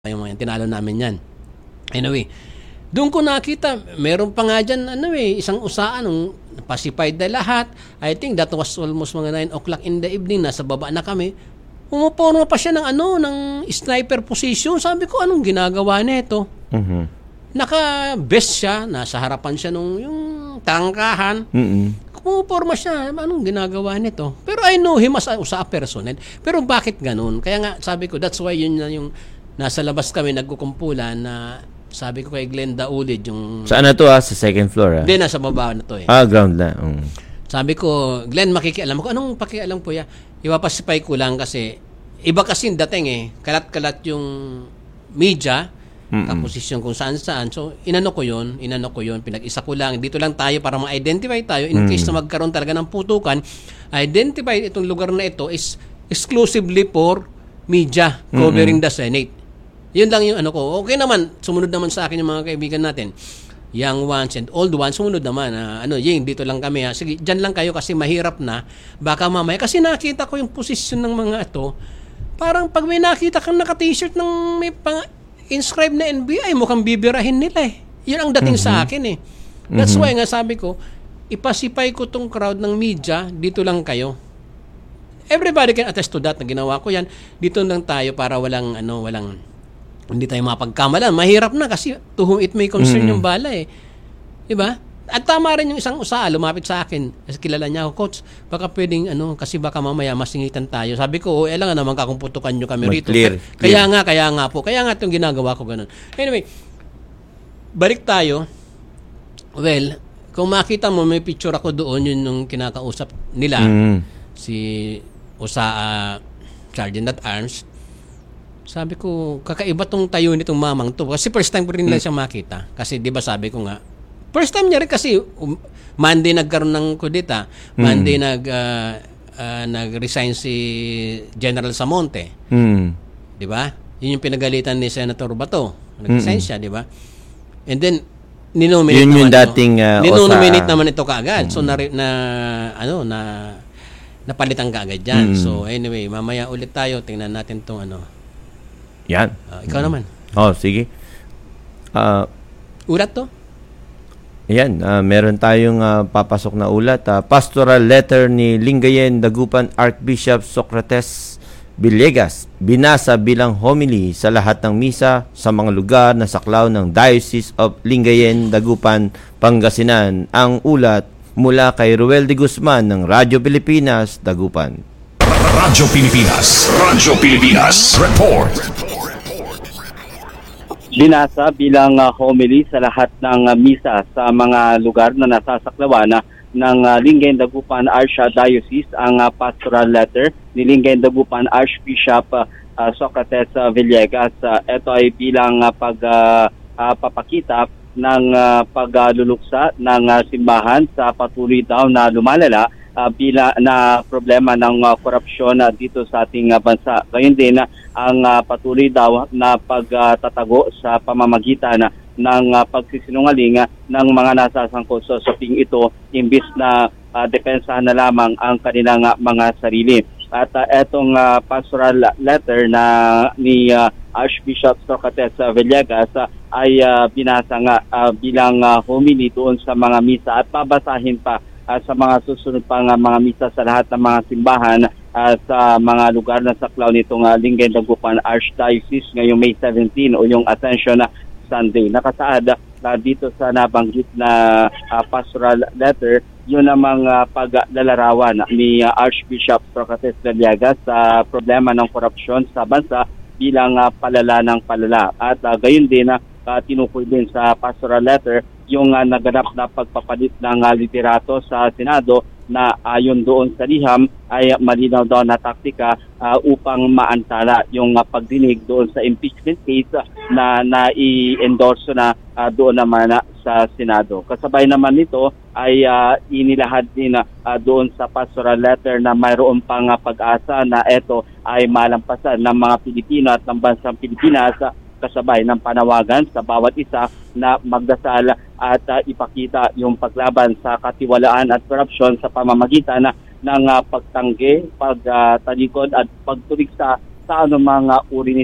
yung mga yan, tinalo namin yan. Anyway, doon ko nakita, meron pa nga dyan, isang usaan, nung pacified na lahat. I think that was almost mga 9 o'clock in the evening, nasa baba na kami. Pumuporma pa siya ng sniper position. Sabi ko, anong ginagawa nito? Mm-hmm. Naka-vest siya, nasa harapan siya yung tangkahan. Pumuporma siya, anong ginagawa nito? Pero I know him as a personnel. Pero bakit ganun? Kaya nga, sabi ko, that's why yun na yung nasa labas kami nagkukumpulan na sabi ko kay Glenn Daulid yung... Saan na to sa second floor Hindi, nasa baba na to ground na. Sabi ko, Glenn, makikialam ko. Anong pakialam po ya? Iwapasipay ko lang kasi iba kasi dating kalat-kalat yung media, kaposisyon kung saan-saan. So, inano ko yun, pinag-isa ko lang. Dito lang tayo para ma-identify tayo in case na magkaroon talaga ng putukan. Identify itong lugar na ito is exclusively for media covering the Senate. Yun lang yung ko. Okay naman, sumunod naman sa akin yung mga kaibigan natin. Young ones and old ones, sumunod naman. Ying, dito lang kami. Sige, dyan lang kayo kasi mahirap na. Baka mamaya. Kasi nakita ko yung posisyon ng mga ito. Parang pag may nakita kang naka-t-shirt ng may inscribe na NBI, mukhang bibirahin nila Yun ang dating sa akin That's why nga sabi ko, ipasipay ko tong crowd ng media, dito lang kayo. Everybody can attest to that na ginawa ko yan. Dito lang tayo para walang hindi tayo mapagkamalan. Mahirap na kasi to whom it may concern yung bala Diba? At tama rin yung isang usaa, lumapit sa akin. Kasi kilala niya ako, Coach, baka pwedeng kasi baka mamaya masingitan tayo. Sabi ko, alam nga naman kakumputukan nyo kami rito. Clear. Kaya nga po. Kaya nga itong ginagawa ko ganun. Anyway, balik tayo. Well, kung makita mo, may picture ako doon, yun yung kinakausap nila. Si Usaa Sergeant at Arms. Sabi ko, kakaiba tong tayo nitong mamang to. Kasi first time ko rin lang siya makita. Kasi di ba sabi ko nga, first time niya rin kasi Monday nagkaroon ng kudeta. Monday nag-resign si General Samonte. Di ba? Yun yung pinagalitan ni Senator Bato. Nag-resign siya, di ba? And then, ninominate yun naman yung dating ninominate naman ito kaagad. So, napalitan kaagad dyan. So, anyway, mamaya ulit tayo. Tingnan natin itong Yan. Ikaw naman. Sige. Ulat to? Yan. Meron tayong papasok na ulat. Pastoral letter ni Lingayen Dagupan Archbishop Socrates Villegas. Binasa bilang homily sa lahat ng misa sa mga lugar na saklaw ng Diocese of Lingayen Dagupan, Pangasinan. Ang ulat mula kay Ruel de Guzman ng Radyo Pilipinas, Dagupan. Radyo Pilipinas. Report. Binasa bilang homily sa lahat ng misa sa mga lugar na nasasaklawan ng Lingayen Dagupan Archdiocese ang pastoral letter ni Lingayen Dagupan Archbishop Socrates Villegas. Ito ay bilang papakita ng pagluluksa ng simbahan sa patuloy daw na lumalala bila na problema ng korupsyon dito sa ating bansa. Gayon din ang patuloy daw na pagtatago sa pamamagitan ng pagsisinungaling ng mga nasasangkot sa usaping ito imbis na depensahan na lamang ang kanilang mga sarili. At etong pastoral letter na ni Archbishop Socrates Villegas ay binasa nga bilang homily doon sa mga misa at babasahin pa sa mga susunod pang mga misa sa lahat ng mga simbahan sa mga lugar na saklaw nitong Lingayen Dagupan Archdiocese ngayong May 17 o yung Ascension Sunday. Nakasaad dito sa nabanggit na pastoral letter, yun namang paglalarawan ni Archbishop Socrates Villegas sa problema ng korupsyon sa bansa bilang palala ng palala. At gayon din tinukoy din sa pastoral letter yung naganap na pagpapalit ng liderato sa Senado na ayon doon sa liham ay malinaw daw na taktika upang maantala yung pagdinig doon sa impeachment case na i-endorse na doon naman sa Senado. Kasabay naman nito ay inilahad din doon sa pastoral letter na mayroon pang pag-asa na ito ay malampasan ng mga Pilipino at ng bansang Pilipinas kasabay ng panawagan sa bawat isa na magdasal at ipakita yung paglaban sa katiwalaan at korupsyon sa pamamagitan ng pagtanggi, pagtalikod at pagtuliksa sa anumang uri nito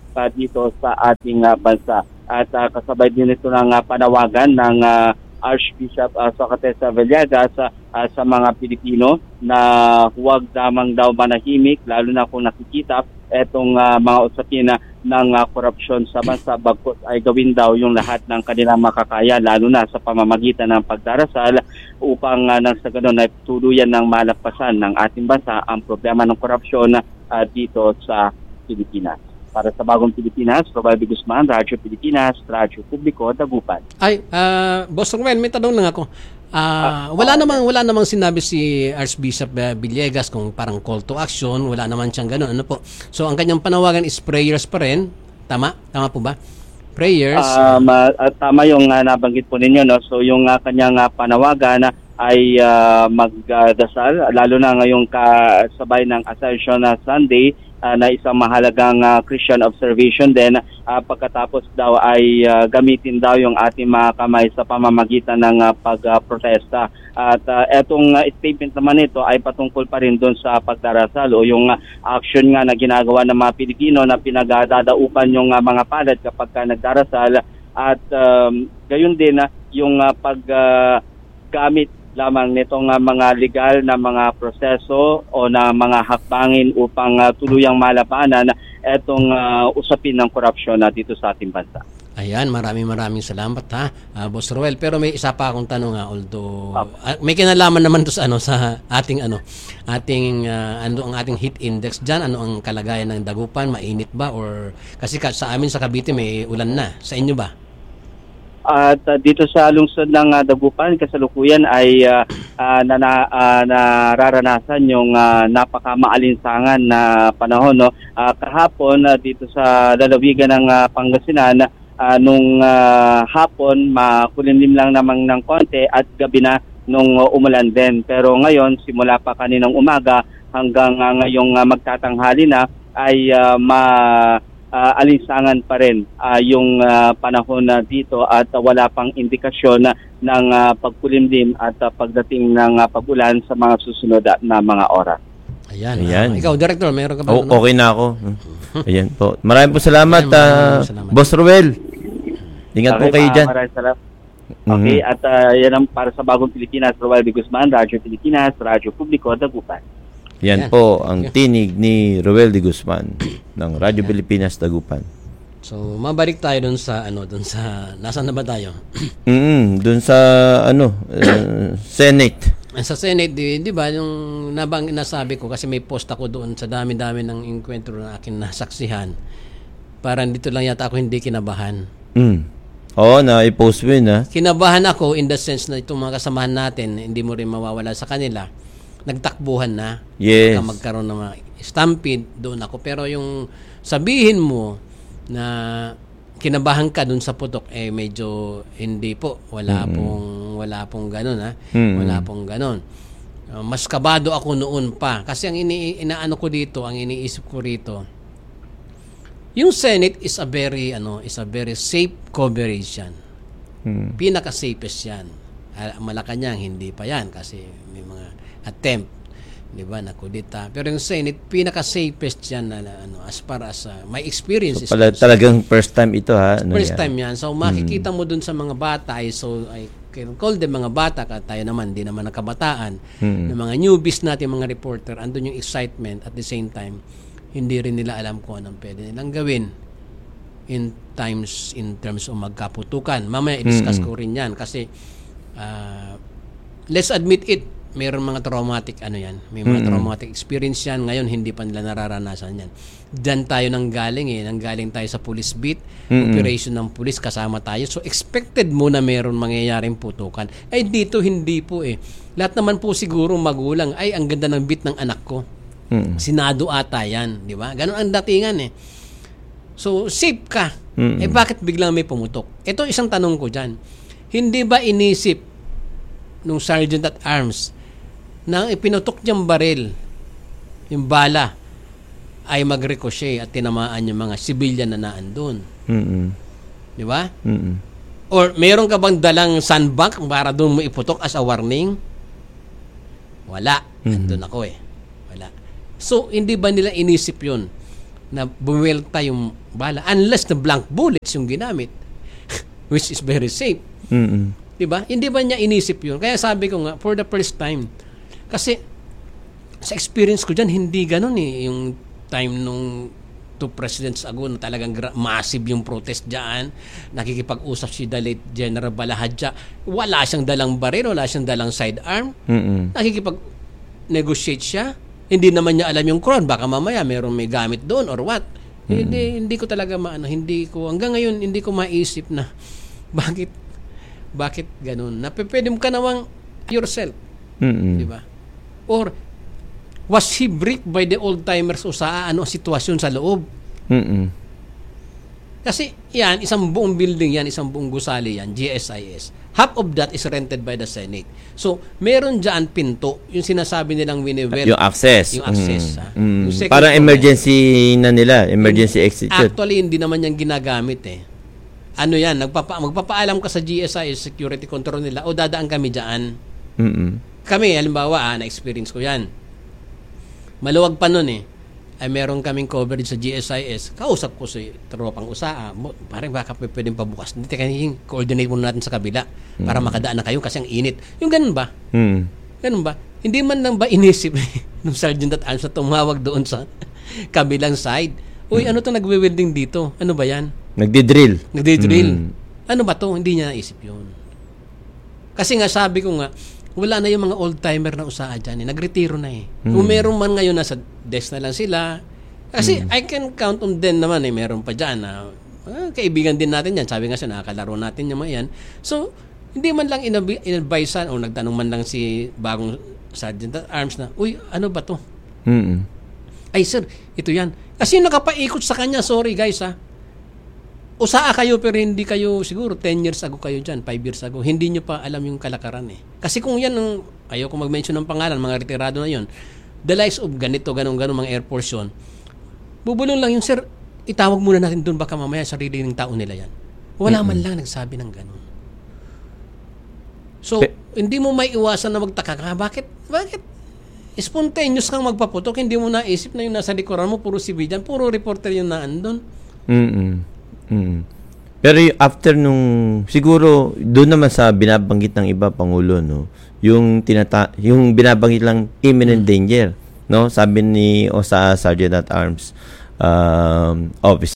dito sa ating bansa. At kasabay din ito ng panawagan ng Archbishop Socrates Villegas sa mga Pilipino na huwag damang daw manahimik, lalo na kung nakikita etong mga usapin ng korupsyon sa bansa, bagkus ay gawin daw yung lahat ng kanilang makakaya, lalo na sa pamamagitan ng pagdarasal upang nang sa ganun ay tuluyan ng malagpasan ng ating bansa ang problema ng korupsyon dito sa Pilipinas. Para sa Bagong Pilipinas, Robaldo Guzman, Radyo Pilipinas, Radyo Publiko, Dagupan. Ay, Boss Ruel, may tanong lang ako. Wala namang sinabi si Archbishop Villegas kung parang call to action, wala naman siyang gano'n. Ano po? So ang kanyang panawagan is prayers pa rin. Tama po ba? Prayers. Tama yung nabanggit po ninyo, no. So yung kanyang panawagan ay magdasal, lalo na ngayong kasabay ng Ascension Sunday, na isang mahalagang Christian observation din. Pagkatapos daw ay gamitin daw yung ating mga kamay sa pamamagitan ng pagprotesta. At etong statement naman ito ay patungkol pa rin doon sa pagdarasal o yung action nga na ginagawa ng mga Pilipino na pinagdadaupan yung mga palad kapag nagdarasal. At gayon din yung paggamit lamang nitong mga legal na mga proseso o na mga hakbangin upang tuluyang malabanan etong usapin ng korupsyon dito sa ating bansa. Ayan, maraming salamat Boss Roel. Pero may isa pa akong tanong although may kinalaman naman to sa sa ating ang ating heat index diyan, ano ang kalagayan ng Dagupan, mainit ba or kasi sa amin sa Cavite may ulan na, sa inyo ba? At dito sa lungsod ng Dagupan, kasalukuyan ay nararanasan yung napakamaalinsangan na panahon, no. Kahapon dito sa lalawigan ng Pangasinan, nung hapon makulimlim lang namang ng konti at gabi na nung umulan din. Pero ngayon, simula pa kaninang umaga hanggang ngayong magtatanghali na ay alinsangan pa rin yung panahon dito at wala pang indikasyon ng pagkulimlim at pagdating ng pag-ulan sa mga susunod na mga oras. Ayan. Ikaw, Director, mayroon ka ba? Okay na ako. Ayan po. Maraming po salamat, Boss Ruel. Ingat po kayo dyan. Maraming salamat. Okay, at yan ang para sa Bagong Pilipinas, Robaldo Guzman, Radyo Pilipinas, Radyo Publiko, Dagupan. Yan po ang tinig ni Roel de Guzman ng Radyo Pilipinas, Dagupan. So, mabalik tayo dun sa nasaan na ba tayo? Dun sa Senate. Sa Senate, di ba, yung nasabi ko, kasi may post ako doon sa dami-dami ng enkwentro na akin nasaksihan. Parang dito lang yata ako hindi kinabahan. Oo, na-i-post mo yun, Kinabahan ako in the sense na itong mga kasamahan natin, hindi mo rin mawawala sa kanila. Nagtakbuhan na. Yes. Magkaroon ng mga stampede, doon ako. Pero yung sabihin mo na kinabahan ka doon sa putok, medyo hindi po. Wala pong ganun, Wala pong ganun. Mas kabado ako noon pa. Kasi ang inaano ko dito, ang iniisip ko rito, yung Senate is a very safe coverage yan. Pinaka-safest yan. Malacanang, hindi pa yan kasi may mga attempt, di ba, na kudita. Pero yung Senate, pinaka-safest yan as far as my experience. So, talagang first time ito, First time yan. So, makikita mo dun sa mga bata, I can call them mga bata, tayo naman, di naman nakabataan, ng mga newbies natin, mga reporter, andun yung excitement at the same time, hindi rin nila alam kung anong pwede nilang gawin in terms of magkaputukan. Mamaya, i-discuss ko rin yan kasi let's admit it, mayroon mga traumatic may mga traumatic experience yan. Ngayon, hindi pa nila nararanasan yan. Diyan tayo nanggaling tayo sa police beat, operation ng police, kasama tayo. So, expected mo na mayroon mangyayaring putukan. Dito, hindi po Lahat naman po siguro magulang, ang ganda ng beat ng anak ko. Sinado ata yan, di ba? Ganon ang datingan So, safe ka. Bakit biglang may pumutok? Ito isang tanong ko dyan. Hindi ba inisip nung Sergeant at Arms na ipinutok niyang baril, yung bala, ay mag-ricochet at tinamaan yung mga civilian na naandun? Di ba? Or meron ka bang dalang sandbank para doon mo iputok as a warning? Wala. Andun ako Wala. So, hindi ba nila inisip yun? na buwelta yung bala unless na blank bullets yung ginamit which is very safe. Diba? Hindi ba niya inisip yun? Kaya sabi ko nga, for the first time, kasi sa experience ko dyan, hindi ganun yung time nung 2 presidents ago na talagang massive yung protest dyan, nakikipag-usap si the late General Balahadja, wala siyang dalang baril, wala siyang dalang sidearm, nakikipag-negotiate siya, hindi naman niya alam yung Quran, baka mamaya may gamit doon or what. Hindi ko talaga hanggang ngayon hindi ko maisip na bakit ganun? Pwede mo ka nawang yourself. Di ba? Or, was he briefed by the old-timers o sa ano sitwasyon sa loob? Kasi, yan, isang buong building yan, isang buong gusali yan, GSIS. Half of that is rented by the Senate. So, meron dyan pinto, yung sinasabi nilang winiwel. Yung access. Yung access. Yung parang emergency na nila, emergency exit. Actually, hindi naman yan ginagamit Ano yan, magpapaalam ka sa GSIS security control nila o dadaan kami dyan. Kami, halimbawa, na-experience ko yan. Maluwag pa nun ay meron kaming coverage sa GSIS. Kausap ko si tropang USAA. Parang baka pwedeng pabukas. Hindi, coordinate muna natin sa kabila para makadaan na kayo kasi ang init. Yung ganun ba? Ganun ba? Hindi man lang ba inisip ng Sergeant at Arms na tumawag doon sa kabilang side? Uy, ano to nagwe-welding dito? Ano ba yan? Nagdi-drill. Ano ba to? Hindi niya naisip yun. Kasi nga sabi ko nga, wala na yung mga old-timer na USAA dyan. Nagretiro na Kung meron man ngayon nasa desk na lang sila. Kasi I can count on them naman meron pa dyan na kaibigan din natin yan. Sabi nga siya, nakakalaro natin yung mga yan. So, hindi man lang in-advisean o nagtanong man lang si bagong Sergeant at Arms na, uy, ano ba to? Ay sir, ito yan. Kasi yung nakapaikot sa kanya, sorry guys USAA kayo pero hindi kayo siguro 10 years ago kayo dyan, 5 years ago. Hindi nyo pa alam yung kalakaran Kasi kung yan, ayaw ko mag-mention ng pangalan, mga retirado na yon, the likes of ganito, ganong mga Air Force yun, bubulong lang yung sir, itawag muna natin doon baka mamaya sarili ng tao nila yan. Wala man lang nagsabi ng ganon. So, hindi mo may iwasan na magtaka ka. Bakit? Spontaneous kang magpaputok, hindi mo naisip na yung nasa likuran mo, puro civilian, puro reporter yung naan doon. Pero after siguro doon naman sa binabanggit ng iba pangulo yung binabanggit lang imminent danger sabi ni OSA Sergeant at Arms officer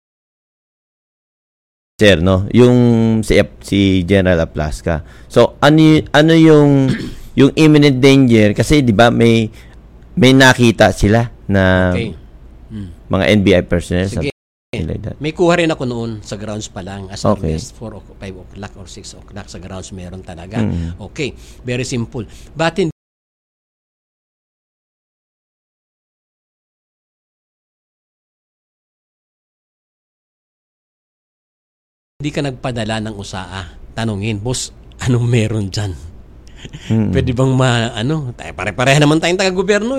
yung si General Aplasca. So ano yung imminent danger kasi 'di ba may nakita sila na mga NBI personnel. Like that. May kuha rin ako noon sa grounds pa lang as early as 4 o 5 o'clock or 6 o'clock sa grounds meron talaga. Okay, very simple. But hindi ka nagpadala ng USAA. Tanungin, boss, anong meron dyan? Pwede bang pare-pareha naman tayong taga-gobyerno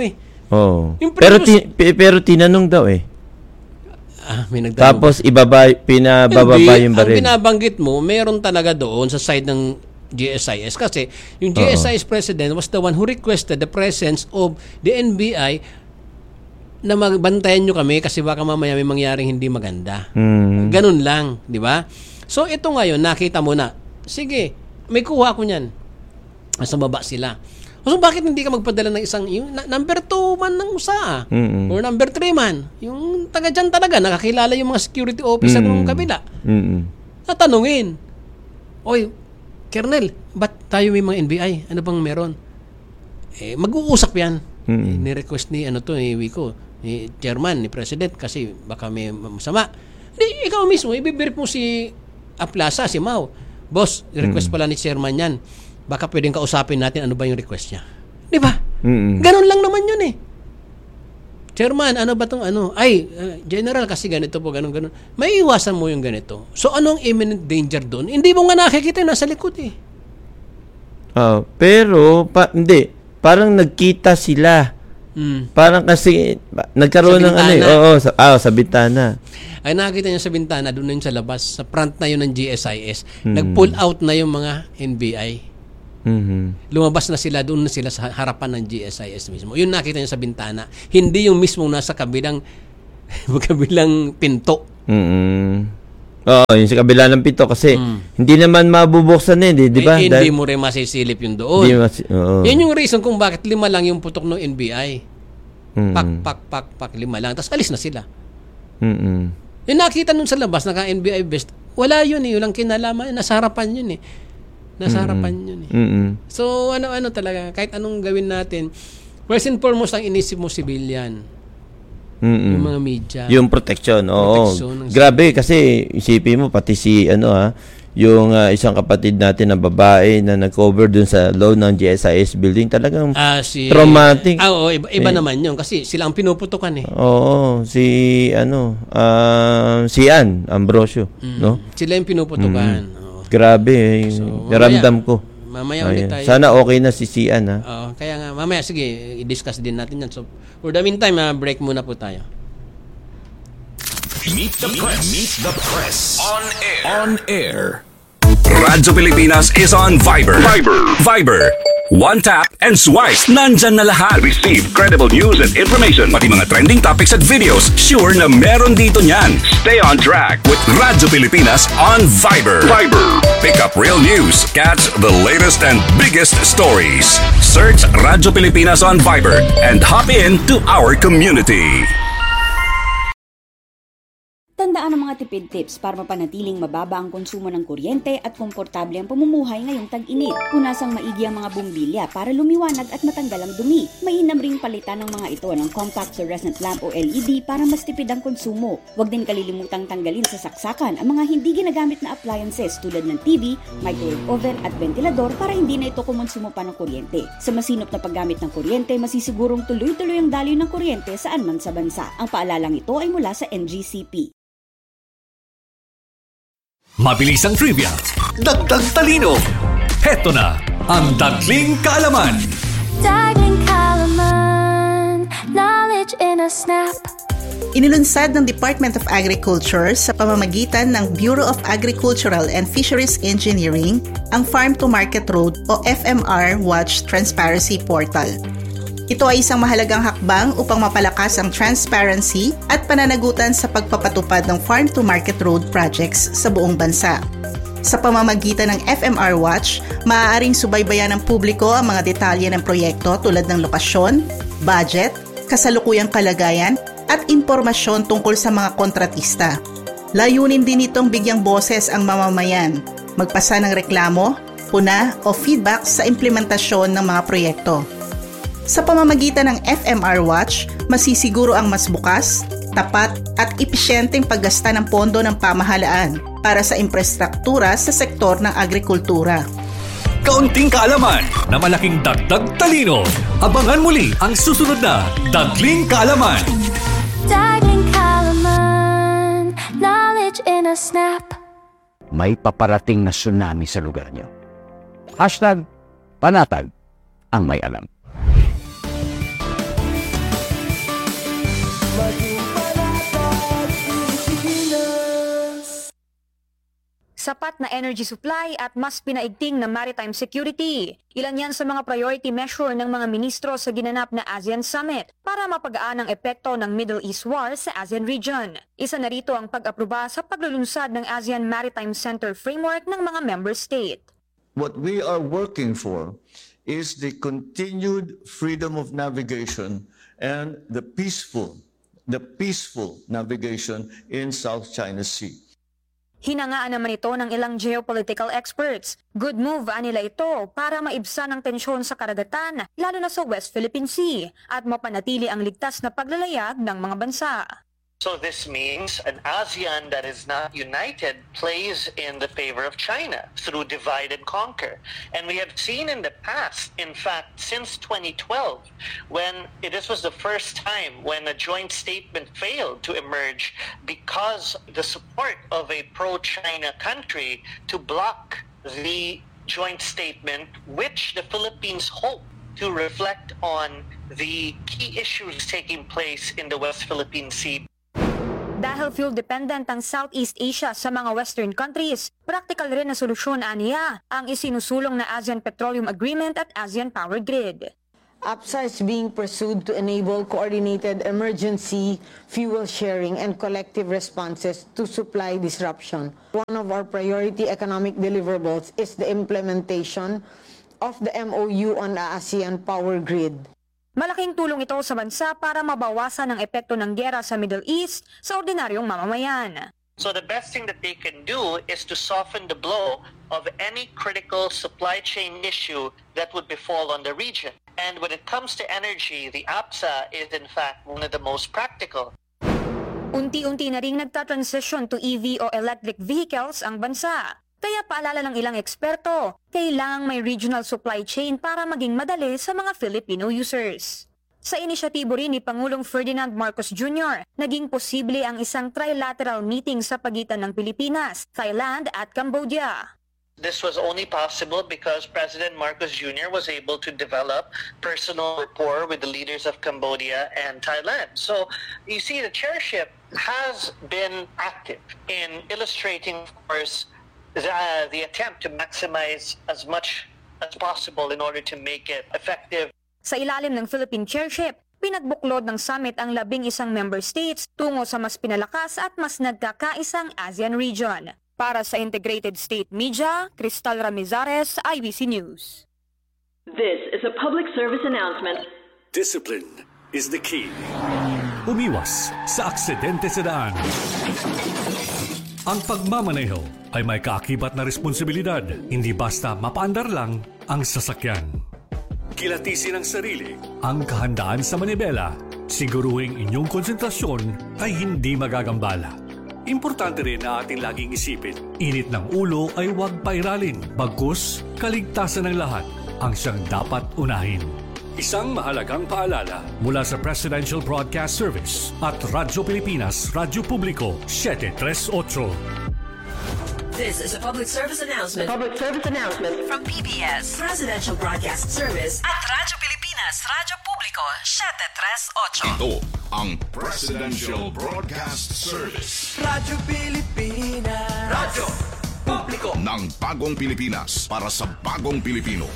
Pero tinanong daw may nagtanong. Tapos pinabababa yung baril. Ang binabanggit mo, meron talaga doon sa side ng GSIS kasi yung GSIS president was the one who requested the presence of the NBI na magbantayan nyo kami kasi baka mamaya may mangyaring hindi maganda. Ganun lang, di ba? So ito ngayon, nakita mo na, sige, may kuha ko niyan. Nasa baba sila. So bakit hindi ka magpadala ng isang yung number 2 man ng USAA or number 3 man? Yung taga dyan talaga, nakakilala yung mga security officer ng kabila. Natanungin, oy, Colonel, ba't tayo may mga NBI? Ano bang meron? Mag-uusap yan. Ni-request ni Wiko, ni chairman, ni president, kasi baka may masama. Ikaw mismo, ibibirip mo si Aplasa, si Mau. Boss, request pala ni chairman yan. Baka pwedeng kausapin natin ano ba yung request niya. Di ba? Ganun lang naman yun Chairman, ano ba itong General, kasi ganito po, ganun. May iwasan mo yung ganito. So, anong imminent danger doon? Hindi mo nga nakikita yung nasa likod pero, hindi. Parang nagkita sila. Parang kasi, nagkaroon ng sa bintana. Ay, nakakita niya sa bintana, doon na yun sa labas. Sa front na yun ng GSIS. Nag-pull out na yung mga NBI. Lumabas na sila, doon na sila sa harapan ng GSIS mismo. Yun nakita niya sa bintana. Hindi yung mismo nasa kabilang magkabilang pinto. Oo, yung sa kabila ng pinto kasi hindi naman mabubuksan di ba? Hindi mo rin masisilip yung doon. Yan yung reason kung bakit 5 lang yung putok ng NBI. Pak, 5 lang. Tapos alis na sila. Yung nakita nun sa labas, naka-NBI vest, wala yun eh. Walang kinalaman. Nasa harapan yun eh. So, ano talaga, kahit anong gawin natin, first and foremost, ang inisip mo, civilian. Yung mga media. Yung protection, oo. Grabe, kasi isipin mo, pati yung isang kapatid natin na babae na nag-cover dun sa loan ng GSIS building, talagang traumatic. Oo, iba naman yun kasi sila ang pinuputukan eh. Oo, si Ann Ambrosio, no? Sila yung pinuputukan. Grabe, naramdam ko. Mamaya ulit tayo. Sana okay na si Ann, ha? Oo, kaya nga, mamaya, sige, i-discuss din natin yan. So, for the meantime, break muna po tayo. Meet the press. On air. Radyo Pilipinas is on Viber. One tap and swipe. Nandyan na lahat. Receive credible news and information. Pati mga trending topics at videos. Sure na meron dito niyan. Stay on track with Radyo Pilipinas on Viber. Pick up real news. Catch the latest and biggest stories. Search Radyo Pilipinas on Viber and hop in to our community. Tandaan ang mga tipid tips para mapanatiling mababa ang konsumo ng kuryente at komportable ang pamumuhay ngayong tag-init. Punasang maigi ang mga bumbilya para lumiwanag at matanggal ang dumi. Mainam ring palitan ng mga ito ng compact fluorescent lamp o LED para mas tipid ang konsumo. Huwag din kalilimutang tanggalin sa saksakan ang mga hindi ginagamit na appliances tulad ng TV, microwave oven at ventilador para hindi na ito kumonsumo pa ng kuryente. Sa masinop na paggamit ng kuryente, masisigurong tuloy-tuloy ang daloy ng kuryente saan man sa bansa. Ang paalalang ito ay mula sa NGCP. Mabilis ang trivia, dagdag talino. Heto na ang Dagling Kaalaman. Dagling Kaalaman, knowledge in a snap. Inilunsad ng Department of Agriculture sa pamamagitan ng Bureau of Agricultural and Fisheries Engineering ang Farm to Market Road o FMR Watch Transparency Portal. Ito ay isang mahalagang hakbang upang mapalakas ang transparency at pananagutan sa pagpapatupad ng Farm to Market Road projects sa buong bansa. Sa pamamagitan ng FMR Watch, maaaring subaybayan ng publiko ang mga detalye ng proyekto tulad ng lokasyon, budget, kasalukuyang kalagayan at impormasyon tungkol sa mga kontratista. Layunin din itong bigyang boses ang mamamayan, magpasa ng reklamo, puna o feedback sa implementasyon ng mga proyekto. Sa pamamagitan ng FMR Watch, masisiguro ang mas bukas, tapat at episyenteng paggasta ng pondo ng pamahalaan para sa infrastruktura sa sektor ng agrikultura. Kaunting kaalaman na malaking dagdag talino. Abangan muli ang susunod na Dagling Kaalaman. Dagling Kaalaman, knowledge in a snap. May paparating na tsunami sa lugar nyo. #Panatag ang may alam. Sapat na energy supply at mas pinaigting na maritime security. Ilan yan sa mga priority measure ng mga ministro sa ginanap na ASEAN Summit para mapagaan ang epekto ng Middle East War sa ASEAN region. Isa na rito ang pag-aproba sa paglulunsad ng ASEAN Maritime Center Framework ng mga member state. What we are working for is the continued freedom of navigation and the peaceful navigation in South China Sea. Hinangaan naman ito ng ilang geopolitical experts. Good move nila ito para maibsan ang tensyon sa karagatan, lalo na sa West Philippine Sea, at mapanatili ang ligtas na paglalayag ng mga bansa. So this means an ASEAN that is not united plays in the favor of China through divide and conquer. And we have seen in the past, in fact, since 2012, when this was the first time when a joint statement failed to emerge because the support of a pro-China country to block the joint statement, which the Philippines hope to reflect on the key issues taking place in the West Philippine Sea. Dahil fuel-dependent ang Southeast Asia sa mga Western countries, practical rin na solusyon aniya ang isinusulong na ASEAN Petroleum Agreement at ASEAN Power Grid. APSA is being pursued to enable coordinated emergency fuel sharing and collective responses to supply disruption. One of our priority economic deliverables is the implementation of the MOU on the ASEAN Power Grid. Malaking tulong ito sa bansa para mabawasan ang epekto ng giyera sa Middle East sa ordinaryong mamamayan. So the best thing that they can do is to soften the blow of any critical supply chain issue that would befall on the region. And when it comes to energy, the APSA is in fact one of the most practical. Unti-unti na ring nagta-transition to EV o electric vehicles ang bansa. Kaya paalala ng ilang eksperto, kailangang may regional supply chain para maging madali sa mga Filipino users. Sa inisyatibo rin ni Pangulong Ferdinand Marcos Jr., naging posible ang isang trilateral meeting sa pagitan ng Pilipinas, Thailand at Cambodia. This was only possible because President Marcos Jr. was able to develop personal rapport with the leaders of Cambodia and Thailand. So you see, the chairship has been active in illustrating, of course, the attempt to maximize as much as possible in order to make it effective. Sa ilalim ng Philippine chairship, pinagbuklod ng summit ang 11 member states tungo sa mas pinalakas at mas nagkakaisang ASEAN region. Para sa Integrated State Media, Cristal Ramizares, IBC News. This is a public service announcement. Discipline is the key. Umiwas sa aksidente sa daan. Ang pagmamaneho ay may kaakibat na responsibilidad, hindi basta mapaandar lang ang sasakyan. Kilatisin ang sarili, ang kahandaan sa manibela, siguruhing inyong konsentrasyon ay hindi magagambala. Importante rin na ating laging isipin, init ng ulo ay huwag pairalin, bagkus kaligtasan ng lahat ang siyang dapat unahin. Isang mahalagang paalala mula sa Presidential Broadcast Service at Radyo Pilipinas, Radyo Publiko 738. This is a public service announcement. Public service announcement from PBS, Presidential Broadcast Service at Radyo Pilipinas, Radyo Publiko 738. Ito ang Presidential Broadcast Service. Radyo Pilipinas. Radyo Publiko ng bagong Pilipinas para sa bagong Pilipino.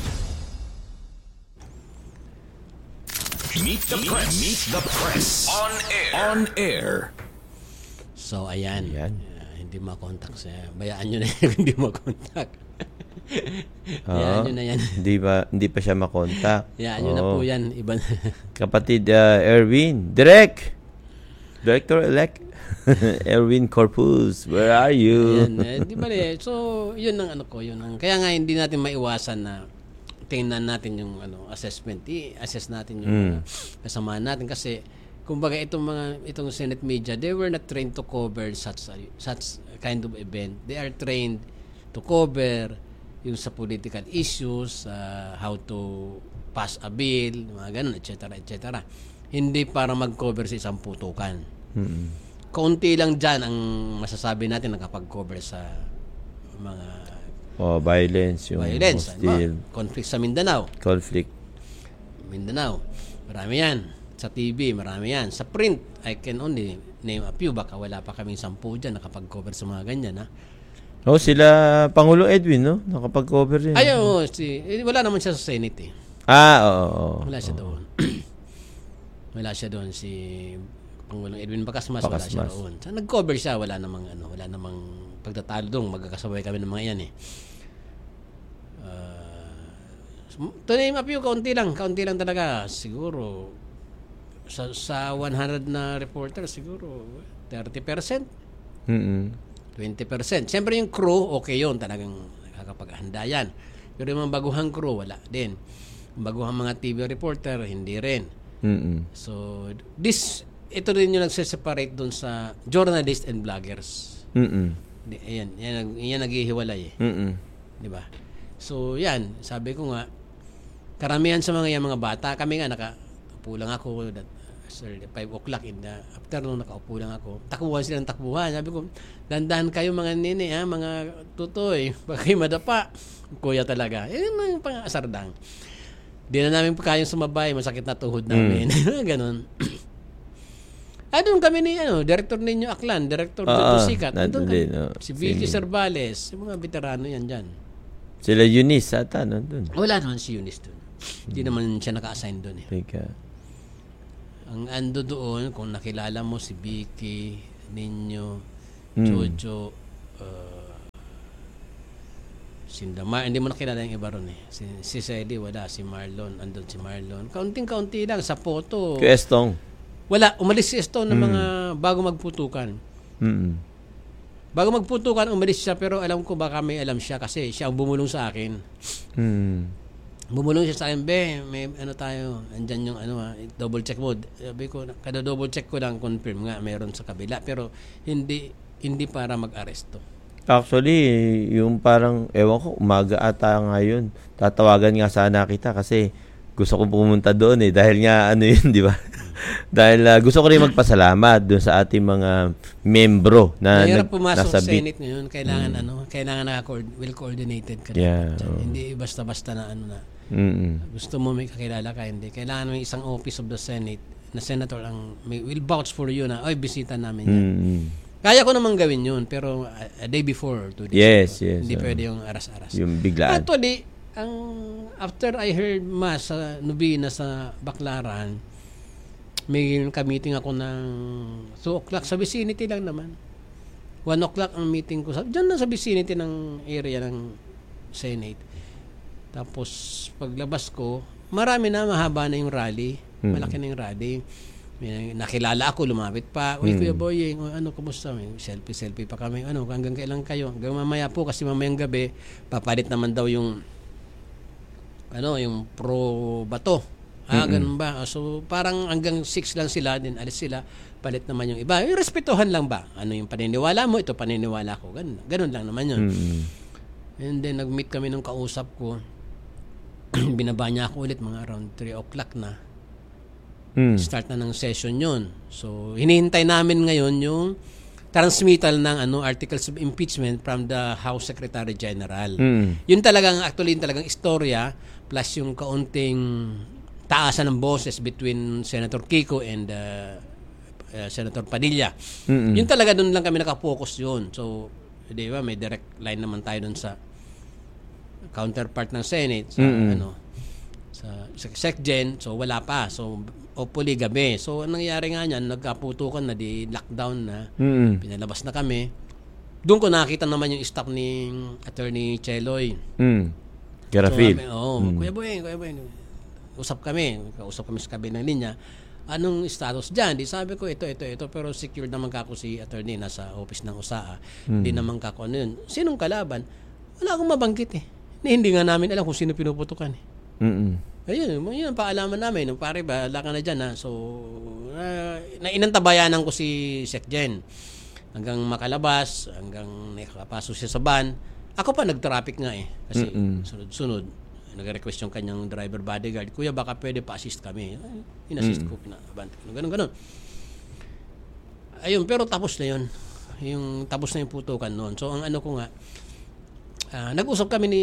Meet the Press. Meet the Press. On air. On air. So, ayan. Hindi makontak siya. Bayaan nyo na yan hindi makontak. Bayaan nyo na yan. Hindi pa siya makontak. Bayaan nyo na po yan. Iba na. Kapatid Erwin. Director-elect. Erwin Corpus. Where are you? Ayan, di ba so, yun ang ano ko. Yun ang, kaya nga hindi natin maiwasan na tingnan natin yung assessment. I-assess natin yung kasamaan natin kasi kumbaga itong Senate media, they were not trained to cover such kind of event. They are trained to cover yung sa political issues, how to pass a bill, mga ganun, etc. Hindi para mag-cover sa isang putukan. Kaunti lang dyan ang masasabi natin nakapag-cover sa mga violence, conflict sa Mindanao. Mindanao. Marami yan. Sa TV, marami yan. Sa print, I can only name a few. Baka wala pa kaming 10 dyan nakapag-cover sa mga ganyan, ha? Sila Pangulo Edwin, no? Nakapag-cover yan. Wala naman siya sa Senate, eh. Oo. Wala siya doon. Wala siya doon. Si Pangulong Edwin Bacasmas, wala siya doon. So, nag-cover siya, wala namang pagtatalo doon. Magkakasabay kami ng mga yan, eh. To name a few, kaunti lang talaga. Siguro, sa 100 na reporter, siguro 30%. 20%. Siyempre yung crew, okay yun. Talagang nakakapaghanda yan. Pero yung mga baguhang crew, wala din. Yung baguhang mga TV reporter, hindi rin. So, ito rin yung nagse-separate dun sa journalists and vloggers. Yan naghihiwalay, eh. Diba? So, yan. Sabi ko nga, karamihan sa mga bata, kami nga nakaupo lang ako, 5 o'clock in the afternoon, nakaupo lang ako. Takbuhan silang takbuhan. Sabi ko, dandahan kayo mga nene, ha, mga tutoy, baka kayo madapa. Kuya talaga. Yan ang pang-asardang. Di na namin kayang sumabay, masakit na tuhod namin. Ganon. Doon kami ni director ninyo Aklan, director Jojo Sikat. Doon kami. Si Vicky Cervales, yung mga veterano yan dyan. Sila Eunice ata, no? Doon. Wala naman si Eunice doon. Hindi naman siya naka-assign doon eh. Teka. Ang ando doon, kung nakilala mo si Vicky, Ninyo, Jojo, hindi mo nakilala yung iba ron eh. Si Sally, wala. Si Marlon, andun si Marlon. Kaunting-kaunti lang sa photo. Kay Estong. Wala. Umalis si Estong ng mga bago magputukan. Bago magputukan, umalis siya, pero alam ko baka may alam siya kasi siya ang bumulong sa akin. Bumulong siya sa akin, may ano tayo, andyan yung double check mo. Sabi ko, kada double check ko lang, confirm nga, meron sa kabila. Pero hindi para mag-aresto. Actually, yung parang, ewan ko, umaga ata ngayon. Tatawagan nga sana kita kasi gusto ko pumunta doon eh. Dahil nga, yun, di ba? Dahil gusto ko rin magpasalamat doon sa ating mga membro na mahirap pumasok sa Senate ngayon. Kailangan well coordinated ka. Yeah, Hindi basta-basta na gusto mo may kakilala ka, hindi. Kailangan may isang office of the Senate na senator will vouch for you na, bisita namin yan. Kaya ko naman gawin yun, pero a day before, 2 days yes. Hindi pwede yung aras-aras. Yung biglaan. Actually, after I heard mass sa Nubina sa Baclaran, may ka-meeting ako ng 2 o'clock sa vicinity lang naman. 1 o'clock ang meeting ko. Diyan na sa vicinity ng area ng Senate. Tapos, paglabas ko, marami na, mahaba na yung rally. Malaki na yung rally. May nakilala ako, lumapit pa. Uy, Kuya Boyeng, kumusta? May selfie pa kami. Hanggang kailan kayo? Hanggang mamaya po, kasi mamayang gabi, papalit naman daw yung pro bato. Ganun ba? So, parang hanggang 6 lang sila, din alis sila, palit naman yung iba. Yung respetuhan lang ba? Yung paniniwala mo, ito paniniwala ko. Ganun lang naman yun. And then, nag-meet kami ng kausap ko. Binaba niya ako ulit, mga around 3 o'clock na. Start na ng session yun. So, hinihintay namin ngayon yung transmittal ng articles of impeachment from the House Secretary General. Yun talagang istorya plus yung kaunting taasan ng boses between Senator Kiko and Senator Padilla. Yun talaga, doon lang kami nakapokus yun. So, di ba, may direct line naman tayo doon sa counterpart ng Senate sa SecGen. So, wala pa. So, hopefully gabi. So, ang nangyari nga niyan, nagkaputukan na, lockdown na. Pinalabas na kami. Doon ko nakita naman yung staff ni Attorney Cheloy. Garafil. Kuya Boyeng. Kausap kami sa kabilang linya. Anong status dyan? Di sabi ko, ito. Pero secured naman kako si attorney, nasa office ng USAA. Hindi naman kako yun. Sinong kalaban? Wala akong mabanggit eh. Hindi nga namin alam kung sino pinuputukan eh. Ayun, yun ang paalaman namin. Pare ba, wala ka na dyan ha. So, nainantabayanan ko si SecGen. Hanggang makalabas, hanggang nakapasok siya sa van. Ako pa nag-traffic nga eh. Kasi sunod-sunod. Nag-request yung kanyang driver bodyguard. Kuya, baka pwede pa-assist kami. In-assist ko, pinabante ko. Ganun. Ayun, pero tapos na yun. Tapos na yung putukan noon. So, ang ko nga, nag-usap kami ni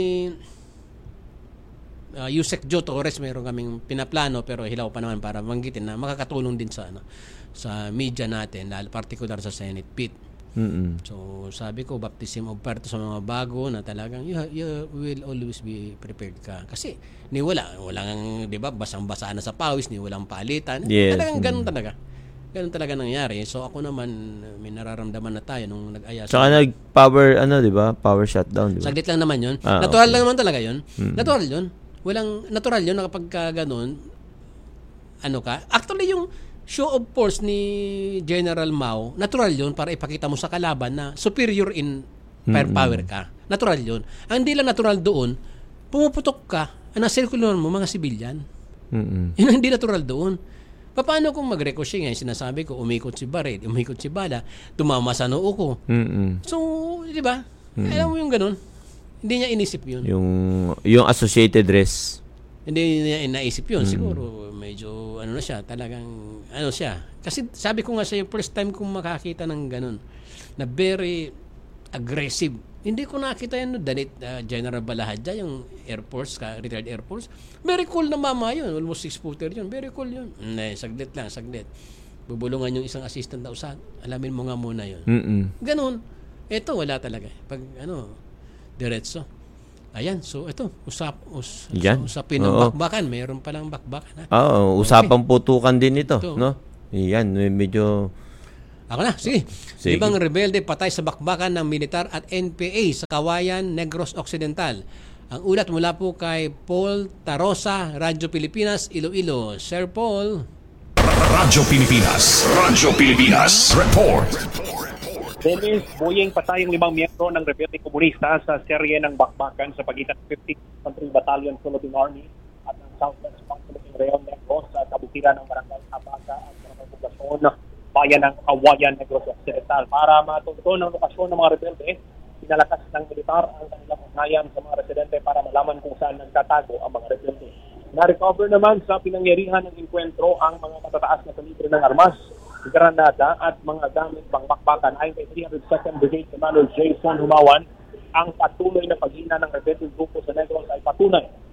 Yusek Joe Torres. Mayroon kaming pinaplano, pero hilaw pa naman para manggitin na makakatulong din sa media natin, particular sa Senate Pit. So, sabi ko, baptism of fire to sa mga bago na talagang you will always be prepared ka. Kasi, walang, di ba, basang-basa na sa pawis, walang palitan. Yes. Talagang ganun talaga. Ganun talaga nangyari. So, ako naman, may nararamdaman na tayo nung nag-aya. Saka nag-power, di ba? Power shutdown, di ba? Saglit lang naman yun. Natural lang naman talaga yun. Natural yun. Walang, natural yun na kapag ganun, actually, yung show of force ni General Mao, natural yun para ipakita mo sa kalaban na superior in firepower ka. Natural yun. Ang hindi lang natural doon, pumuputok ka, nasirkulan mo mga sibilyan. Yun ang hindi natural doon. Paano kung mag-ricochet nga, sinasabi ko, umikot si Barret, umikot si Bala, tumama sa noo ko. So, di ba? Alam mo yung ganun? Hindi niya inisip yun. Yung associated risk. Hindi niya inaisip yun. Siguro, medyo, na siya, talagang, siya. Kasi sabi ko nga sa yung first time kong makakita ng ganun, na very aggressive. Hindi ko nakita yan, Danit General Balahadja, yung Air Force, retired Air Force. Very cool na mama yun. Almost 6-footer yun. Very cool yun. Saglit. Bubulungan yung isang assistant na usan. Alamin mo nga muna yun. Ganun. Ito, wala talaga. Pag, diretso. Ayan, so ito, usapin ng Oo. bakbakan. Mayroon palang bakbakan. Usapang putukan din ito, no? Yan, medyo... Ako na, sige. Libang rebelde patay sa bakbakan ng militar at NPA sa Kawayan, Negros Occidental. Ang ulat mula po kay Paul Tarosa, Radyo Pilipinas, Iloilo. Sir Paul. Radyo Pilipinas Report. Dennis, Boyeng patay ang 5 miyembro ng rebelde komunista sa serye ng bakbakan sa pagitan ng 15th Infantry Battalion Philippine Army at ng Southwest Philippine Rayon Negros sa kabukiran ng Barangay Abaga at ng poblasyon bayan ng Kawayan, Negros Occidental. Para matutunan ang lokasyon ng mga rebelde, pinalakas ng militar ang kanilang ugnayan sa mga residente para malaman kung saan nagtatago ang mga rebelde. Na-recover naman sa pinangyarihan ng enkwentro ang mga matataas na kalibre ng armas, granada at mga gamit pangbakbakan. Ayon kay 302nd Brigade Commander Jason Humawan, ang patuloy na paghina ng rebelde grupo sa Negros ay patunay